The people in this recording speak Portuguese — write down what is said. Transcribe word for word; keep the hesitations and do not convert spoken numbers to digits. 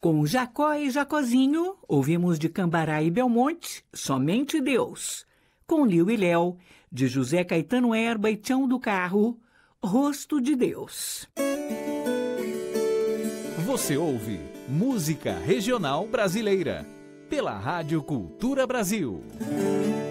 Com Jacó e Jacozinho, ouvimos de Cambará e Belmonte, Somente Deus. Com Liu e Léo, de José Caetano Herba e Tião do Carro, Rosto de Deus. Você ouve Música Regional Brasileira, pela Rádio Cultura Brasil.